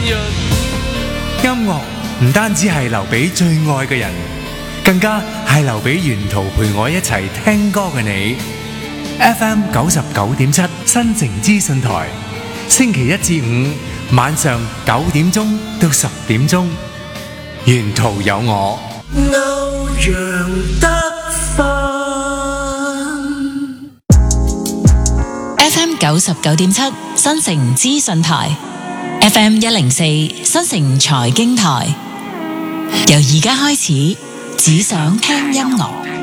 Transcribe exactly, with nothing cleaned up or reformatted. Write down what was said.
音樂唔單止係留俾最愛嘅人，更加係留俾沿途陪我一齊聽歌嘅你。F M 九十九點七新城資訊台，星期一至五晚上九點鐘到十點鐘，沿途有我。 歐陽德 F M 九十九點七新城資訊台， F M 一零四新城財經台，由而家開始，只想聽音樂。